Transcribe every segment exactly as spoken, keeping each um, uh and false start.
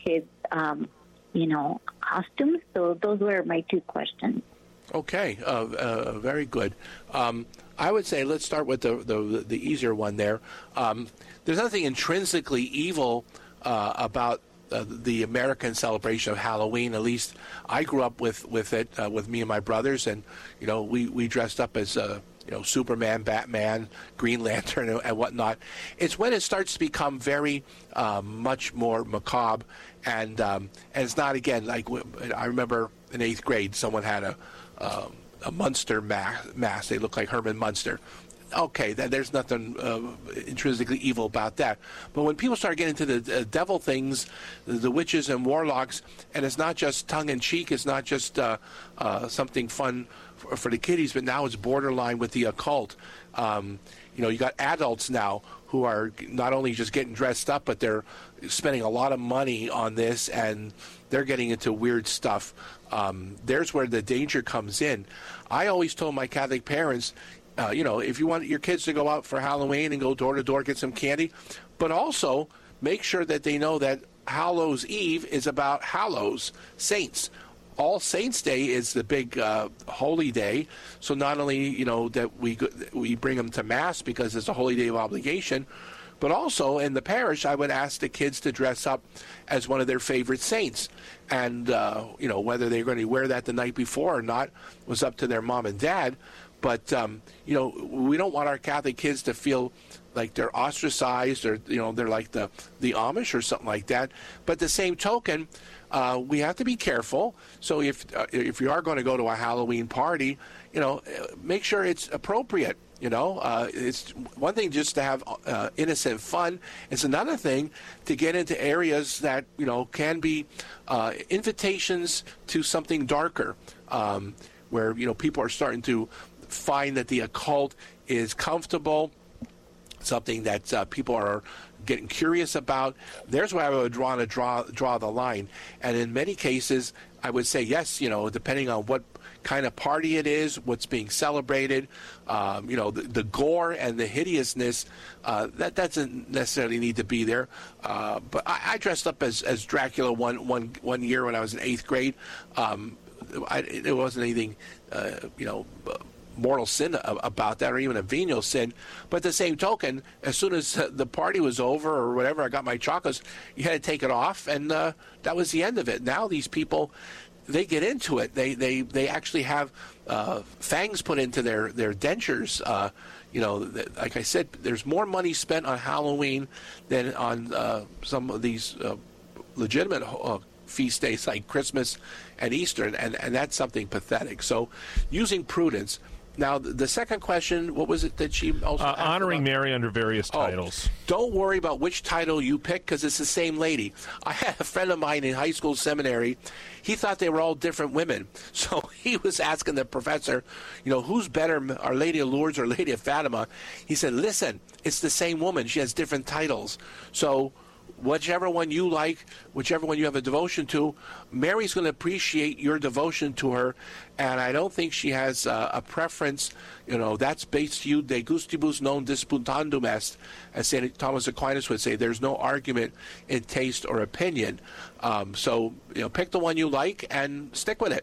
kids, um, you know, costumes. So those were my two questions. Okay, uh, uh, very good. Um, I would say let's start with the the, the easier one there. Um, there's nothing intrinsically evil uh, about uh, the American celebration of Halloween. At least I grew up with with it uh, with me and my brothers, and you know we, we dressed up as uh, you know Superman, Batman, Green Lantern, and, and whatnot. It's when it starts to become very uh, much more macabre, and um, and it's not again like I remember in eighth grade someone had a Um, a Munster ma- mask. They look like Herman Munster. Okay, that, there's nothing uh, intrinsically evil about that. But when people start getting into the uh, devil things, the, the witches and warlocks, and it's not just tongue-in-cheek, it's not just uh, uh, something fun for, for the kiddies, but now it's borderline with the occult. Um, you know, you got adults now who are not only just getting dressed up, but they're spending a lot of money on this, and they're getting into weird stuff. Um, there's where the danger comes in. I always told my Catholic parents, uh, you know, if you want your kids to go out for Halloween and go door to door, get some candy, but also make sure that they know that Hallows Eve is about Hallows, saints. All Saints Day is the big uh, holy day. So not only, you know, that we we bring them to Mass because it's a holy day of obligation, but also in the parish, I would ask the kids to dress up as one of their favorite saints. And, uh, you know, whether they're going to wear that the night before or not was up to their mom and dad. But, um, you know, we don't want our Catholic kids to feel like they're ostracized or, you know, they're like the, the Amish or something like that. But the same token, uh, we have to be careful. So if uh, if you are going to go to a Halloween party, you know, make sure it's appropriate. You know, uh, it's one thing just to have uh, innocent fun. It's another thing to get into areas that, you know, can be uh, invitations to something darker, um, where, you know, people are starting to find that the occult is comfortable, something that uh, people are getting curious about. There's where I would want to draw draw the line. And in many cases, I would say yes, you know, depending on what kind of party it is, what's being celebrated, um, you know, the, the gore and the hideousness, uh, that doesn't necessarily need to be there. Uh, but I, I dressed up as, as Dracula one, one, one year when I was in eighth grade. Um, I, it wasn't anything, uh, you know, mortal sin about that, or even a venial sin. But at the same token, as soon as the party was over or whatever, I got my chocolates, you had to take it off, and uh, that was the end of it. Now these people, they get into it. They they, they actually have uh, fangs put into their, their dentures. Uh, you know, like I said, there's more money spent on Halloween than on uh, some of these uh, legitimate uh, feast days like Christmas and Easter, and, and that's something pathetic. So using prudence. Now, the second question, what was it that she also uh, honoring about? Mary under various titles. Oh, don't worry about which title you pick, because it's the same lady. I had a friend of mine in high school seminary. He thought they were all different women. So he was asking the professor, you know, who's better, Our Lady of Lourdes or Lady of Fatima? He said, listen, it's the same woman. She has different titles. So whichever one you like, whichever one you have a devotion to, Mary's going to appreciate your devotion to her, and I don't think she has uh, a preference. You know, that's based you de gustibus non disputandum est, as Saint Thomas Aquinas would say. There's no argument in taste or opinion. Um, so, you know, pick the one you like and stick with it.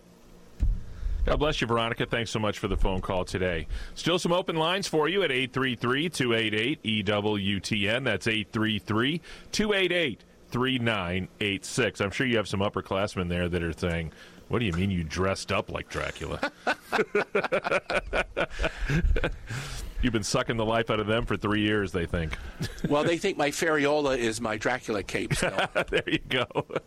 God bless you, Veronica. Thanks so much for the phone call today. Still some open lines for you at eight three three, two eight eight, E W T N. That's eight three three, two eight eight, three nine eight six. I'm sure you have some upperclassmen there that are saying, what do you mean you dressed up like Dracula? You've been sucking the life out of them for three years, they think. Well, they think my ferriola is my Dracula cape. So. There you go.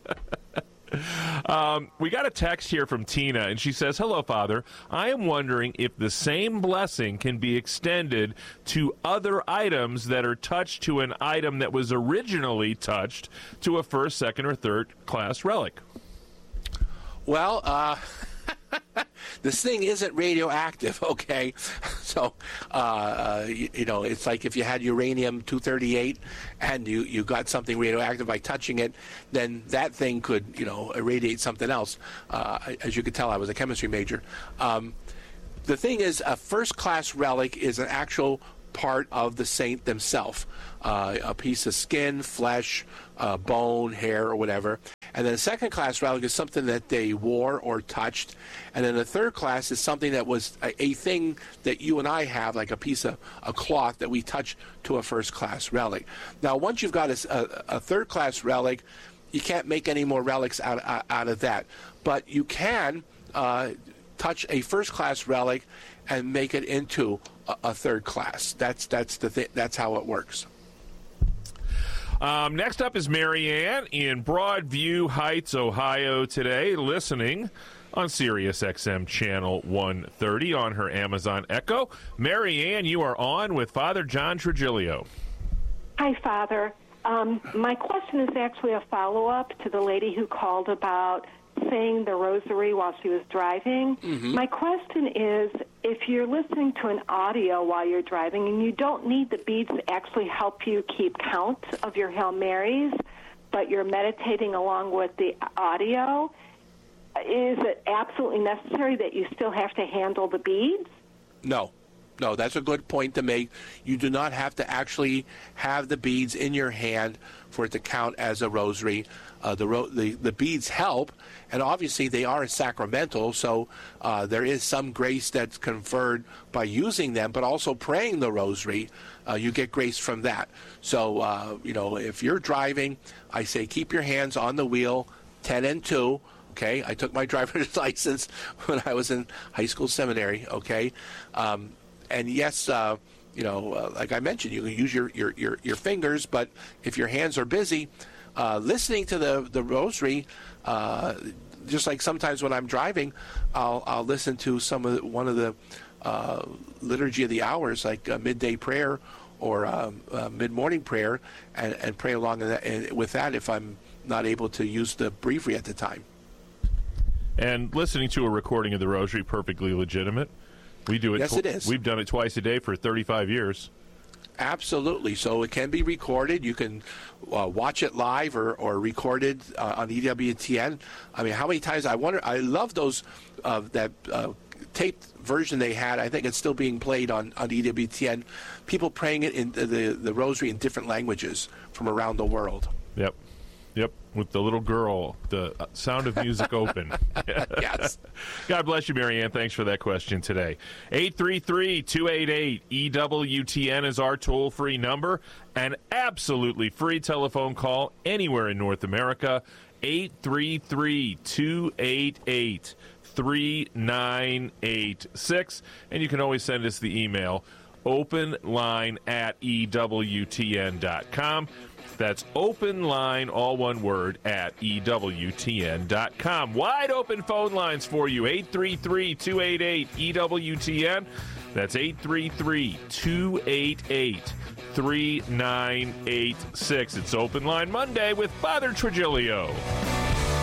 Um, we got a text here from Tina, and she says, hello, Father. I am wondering if the same blessing can be extended to other items that are touched to an item that was originally touched to a first, second, or third class relic. Well, uh... this thing isn't radioactive, okay? So, uh, uh, you, you know, it's like if you had uranium two thirty-eight and you, you got something radioactive by touching it, then that thing could, you know, irradiate something else. Uh, as you could tell, I was a chemistry major. Um, the thing is, a first-class relic is an actual part of the saint themselves, uh, a piece of skin, flesh, uh, bone, hair, or whatever. And then a second class relic is something that they wore or touched. And then the third class is something that was a, a thing that you and I have, like a piece of a cloth that we touch to a first class relic. Now, once you've got a, a, a third class relic, you can't make any more relics out, out, out of that. But you can uh, touch a first class relic and make it into a, a third class. That's that's the th- that's how it works. Um, next up is Marianne in Broadview Heights, Ohio today, listening on Sirius X M Channel one thirty on her Amazon Echo. Marianne, you are on with Father John Trigilio. Hi, Father. Um, my question is actually a follow-up to the lady who called about saying the rosary while she was driving. Mm-hmm. My question is, if you're listening to an audio while you're driving and you don't need the beads to actually help you keep count of your Hail Marys, but you're meditating along with the audio, is it absolutely necessary that you still have to handle the beads? No. No, that's a good point to make. You do not have to actually have the beads in your hand for it to count as a rosary. Uh, the, ro- the the beads help, and obviously they are sacramental, so uh, there is some grace that's conferred by using them, but also praying the rosary, uh, you get grace from that. So, uh, you know, if you're driving, I say keep your hands on the wheel, ten and two. Okay, I took my driver's license when I was in high school seminary, okay? Um, and yes, uh, you know, uh, like I mentioned, you can use your, your, your, your fingers, but if your hands are busy, uh, listening to the, the rosary, uh, just like sometimes when I'm driving, I'll, I'll listen to some of the, one of the uh, liturgy of the hours, like uh, midday prayer or um, uh, mid-morning prayer, and, and pray along in that, and with that if I'm not able to use the breviary at the time. And listening to a recording of the rosary, perfectly legitimate. We do it. Yes, tw- it is. We've done it twice a day for thirty-five years. Absolutely. So it can be recorded. You can uh, watch it live or, or recorded uh, on E W T N. I mean, how many times I wonder. I love those uh, that uh, taped version they had. I think it's still being played on, on E W T N. People praying it in the, the the rosary in different languages from around the world. Yep. Yep, with the little girl, the Sound of Music open. Yes. God bless you, Marianne. Thanks for that question today. eight three three, two eight eight, E W T N is our toll-free number. An absolutely free telephone call anywhere in North America. eight three three, two eight eight, three nine eight six. And you can always send us the email, openline at E W T N dot com. That's open line, all one word, at E W T N dot com. Wide open phone lines for you, eight three three, two eight eight, E W T N. That's eight three three, two eight eight, three nine eight six. It's Open Line Monday with Father Trigilio.